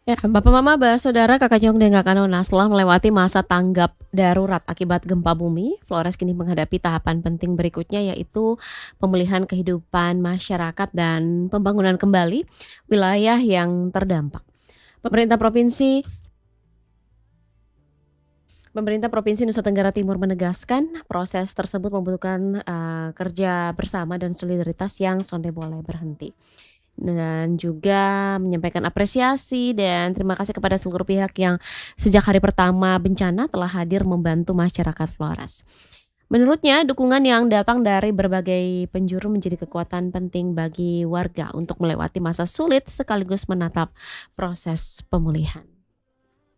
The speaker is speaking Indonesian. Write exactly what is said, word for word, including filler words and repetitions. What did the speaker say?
Ya, Bapak Mama, Bah, Saudara, Kakak Jong dan Kakak Nona, setelah melewati masa tanggap darurat akibat gempa bumi, Flores kini menghadapi tahapan penting berikutnya, yaitu pemulihan kehidupan masyarakat dan pembangunan kembali wilayah yang terdampak. Pemerintah Provinsi Pemerintah Provinsi Nusa Tenggara Timur menegaskan proses tersebut membutuhkan uh, kerja bersama dan solidaritas yang sonde boleh berhenti. Dan juga menyampaikan apresiasi dan terima kasih kepada seluruh pihak yang sejak hari pertama bencana telah hadir membantu masyarakat Flores. Menurutnya, dukungan yang datang dari berbagai penjuru menjadi kekuatan penting bagi warga untuk melewati masa sulit sekaligus menatap proses pemulihan.